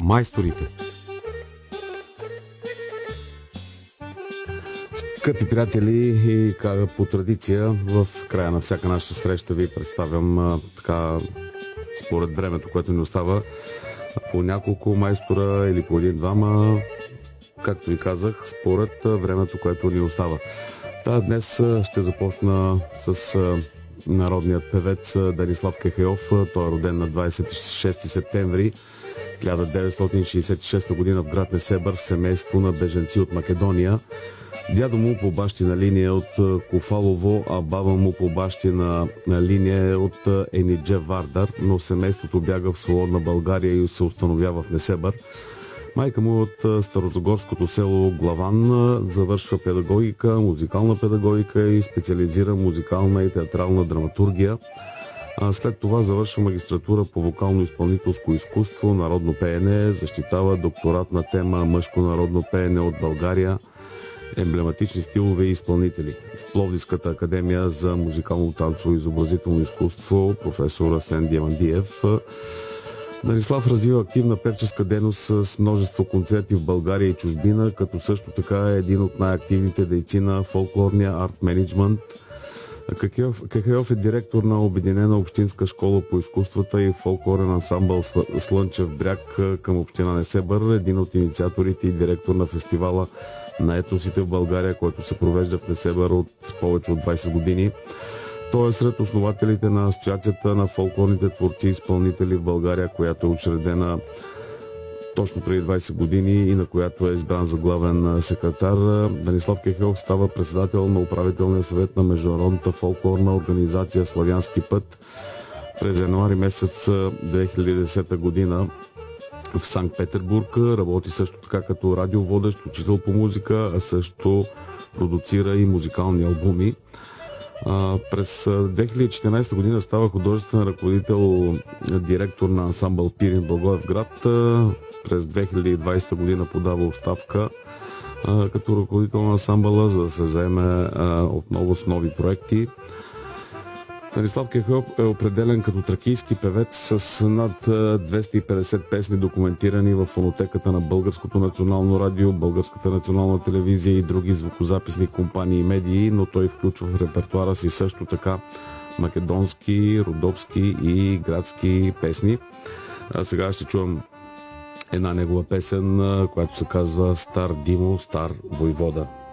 Майсторите. Скъпи приятели, и по традиция в края на всяка наша среща ви представям така, според времето, което ни остава, по няколко майстора или по един-двама, както ви казах, според времето, което ни остава. Днес ще започна с народният певец Данислав Кехайов. Той е роден на 26 септември 1966 година в град Несебър в семейство на беженци от Македония. Дядо му по бащина линия е от Кофалово, а баба му по бащина линия е от Енидже Вардар, но семейството бяга в свободна България и се установява в Несебър. Майка му е от старозагорското село Главан, завършва педагогика, музикална педагогика и специализира музикална и театрална драматургия. След това завършва магистратура по вокално-изпълнителско изкуство, народно пеене, защитава докторат на тема мъжко народно пеене от България, емблематични стилове и изпълнители. В Пловдивската академия за музикално танцово и изобразително изкуство професор Асен Диамандиев. Данислав развива активна певческа дейност с множество концерти в България и чужбина, като също така е един от най-активните дейци на фолклорния арт-менеджмент. Кехайов е директор на Обединена общинска школа по изкуствата и фолклорен ансамбъл Слънчев бряг към община Несебър, един от инициаторите и директор на фестивала на етносите в България, който се провежда в Несебър от повече от 20 години. Той е сред основателите на Асоциацията на фолклорните творци и изпълнители в България, която е учредена точно преди 20 години и на която е избран за главен секретар. Данислав Кехайов става председател на управителния съвет на Международната фолклорна организация Славянски път през януари месец 2010 година в Санкт-Петербург. Работи също така като радиоводещ, учител по музика, а също продуцира и музикални албуми. През 2014 година става художествен ръководител, директор на ансамбъл Пирин в Благоевград. През 2020 година подава оставка като ръководител на ансамбъла, за да се заеме отново с нови проекти. Данислав Кехайов е определен като тракийски певец с над 250 песни, документирани в фонотеката на Българското национално радио, Българската национална телевизия и други звукозаписни компании и медии, но той включва в репертуара си също така македонски, родопски и градски песни. Сега ще чуем една негова песен, която се казва "Стар Димо, стар войвода".